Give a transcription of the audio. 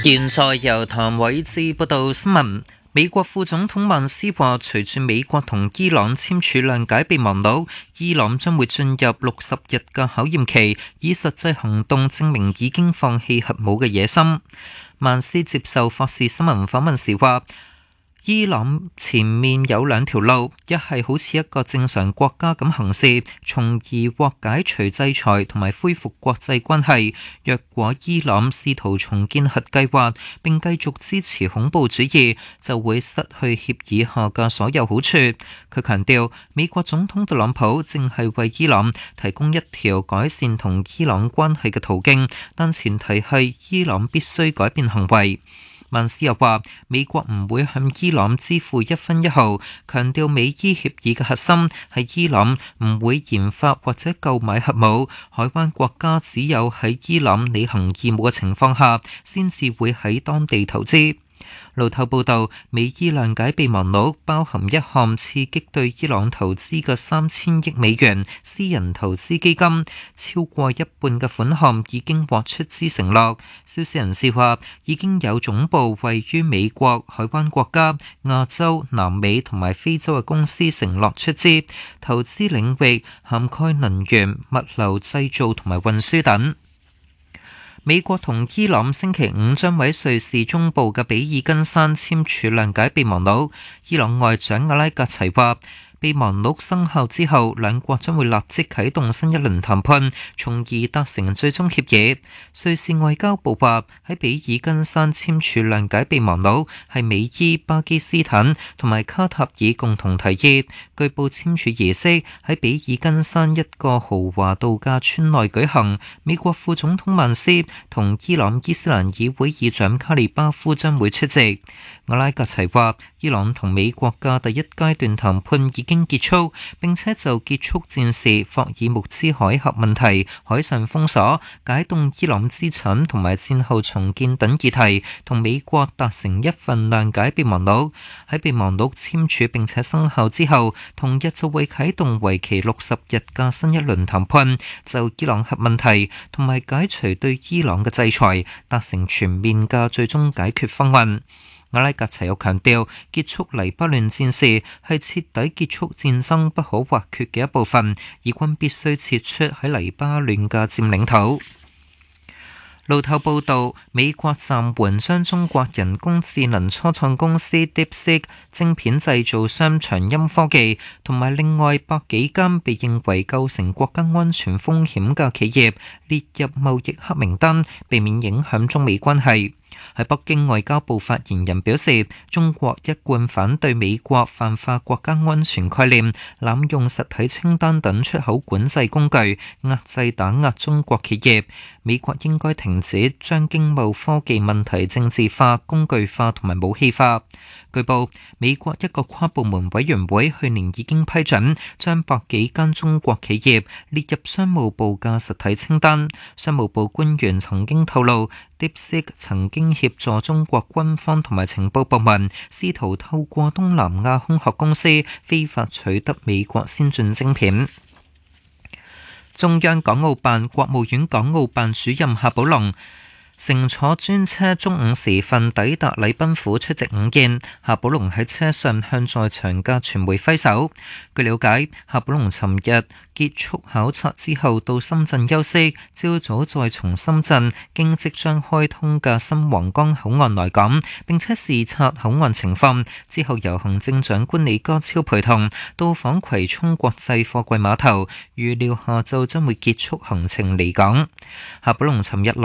現在由譚偉智報道新聞。美國副總統曼斯話，隨住美國同伊朗簽署諒解備忘錄，伊朗將會進入60日嘅考驗期，以實際行動證明已經放棄核武嘅野心。曼斯接受霍士新聞訪問時話，伊朗前面有兩條路，一係好似一個正常國家咁行事，從而獲解除制裁同埋恢復國際關係。若果伊朗試圖重建核計劃並繼續支持恐怖主義，就會失去協議下嘅所有好處。佢強調，美國總統特朗普正係為伊朗提供一條改善同伊朗關係嘅途徑，但前提係伊朗必須改變行為。曼斯又話，美國唔會向伊朗支付一分一毫，強調美伊協議嘅核心係伊朗唔會研發或者購買核武，海灣國家只有喺伊朗履行義務嘅情況下，先至會喺當地投資。路透報道，美伊諒解備忘錄包含一項刺激對伊朗投資嘅3000億美元私人投資基金，超過一半嘅款項已經獲出資承諾。消息人士話，已經有總部位於美國、海灣國家、亞洲、南美同埋非洲嘅公司承諾出資，投資領域涵蓋能源、物流、製造同埋運輸等。美國同伊朗星期五將喺瑞士中部嘅比爾根山簽署諒解備忘錄。伊朗外長阿拉格齊話，備忘錄生效之後，兩國將會立即啟動新一輪談判，從而達成最終協議。瑞士外交部話，喺比爾根山簽署諒解備忘錄係美伊、巴基斯坦同埋卡塔爾共同提議。據報簽署儀式喺比爾根山一個豪華度假村內舉行。美國副總統曼斯同伊朗伊斯蘭議會議長卡利巴夫將會出席。阿拉格齊話，伊朗同美國嘅第一階段談判已經結束，並且就結束戰事、霍爾木茲海峽問題、海上封鎖、解凍伊朗資產同埋戰後重建等議題，同美國達成一份諒解備忘錄。喺備忘錄簽署並且生效之後，同日就會啟動為期60日嘅新一輪談判，就伊朗核問題同埋解除對伊朗嘅制裁，達成全面嘅最終解決方案。阿拉格齊又強調，結束黎巴嫩戰事係徹底結束戰爭不可或缺嘅一部分，以軍必須撤出喺黎巴嫩嘅佔領土。路透報道，美國暫緩將中國人工智能初創公司 DeepSeek、晶片製造商長鑫科技同埋另外百幾間被認為構成國家安全風險嘅企業列入貿易黑名單，避免影響中美關係。喺北京，外交部發言人表示，中國一貫反對美國泛化國家安全概念，濫用實體清單等出口管制工具，壓制打壓中國企業。美國應該停止將經貿科技問題政治化、工具化同埋武器化。據報，美國一個跨部門委員會去年已經批准將百幾間中國企業列入商務部嘅實體清單。商務部官員曾經透露，DeepSeek 曾經協助中國軍方同埋情報部門試圖透過東南亞空殼公司非法取得美國先進晶片。中央港澳辦、國務院港澳辦主任夏寶龍乘坐專車中午時分抵達禮賓府出席午宴。夏寶龍喺車上向在場嘅傳媒揮手。據了解，夏寶龍尋日結束考察之後到深圳休息，朝早再從深圳經即將開通嘅新皇崗口岸來港，並且視察口岸情況。之後由行政長官李家超陪同到訪葵涌國際貨櫃碼頭，預料下晝將會結束行程離港。夏寶龍尋日